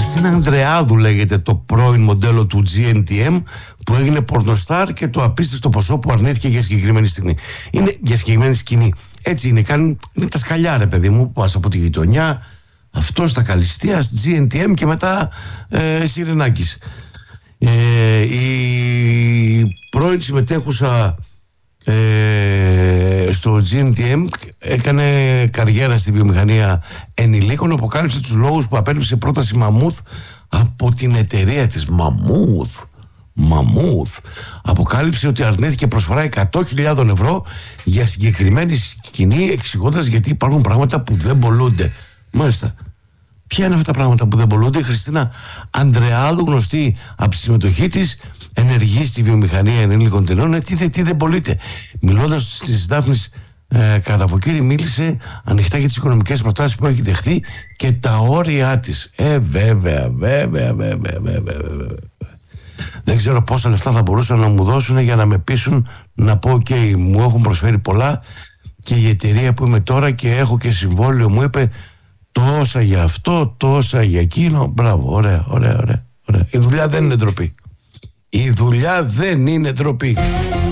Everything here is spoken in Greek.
Χριστίνα Ανδρεάδου λέγεται το πρώην μοντέλο του GNTM, που έγινε πορνοστάρ και το απίστευτο ποσό που αρνήθηκε για συγκεκριμένη στιγμή. Είναι για συγκεκριμένη σκηνή. Έτσι είναι, είναι τα σκαλιά, ρε παιδί μου, που πας από τη γειτονιά, αυτό στα Καλυστία, GNTM και μετά Σιρενάκης. Η πρώην συμμετέχουσα στο GNTM έκανε καριέρα στη βιομηχανία ενηλίκων. Αποκάλυψε τους λόγους που απέρριψε πρόταση Μαμούθ από την εταιρεία της. Μαμούθ αποκάλυψε ότι αρνήθηκε προσφορά 100.000 ευρώ για συγκεκριμένη σκηνή, εξηγώντας γιατί υπάρχουν πράγματα που δεν πωλούνται. Μάλιστα. Ποια είναι αυτά τα πράγματα που δεν πωλούνται? Η Χριστίνα Ανδρεάδου, γνωστή από τη συμμετοχή της, ενεργή στη βιομηχανία ενήλικων ταινιών. Τι δεν πωλείται? Μιλώντας στις Δάφνης Καραβοκύρη, μίλησε ανοιχτά για τις οικονομικές προτάσεις που έχει δεχτεί και τα όρια της. Βέβαια. Δεν ξέρω πόσα λεφτά θα μπορούσαν να μου δώσουν για να με πείσουν να πω ok, μου έχουν προσφέρει πολλά και η εταιρεία που είμαι τώρα και έχω και συμβόλαιο μου είπε τόσα για αυτό, τόσα για εκείνο. Μπράβο, ωραία. Η δουλειά δεν είναι ντροπή. Η δουλειά δεν είναι ντροπή.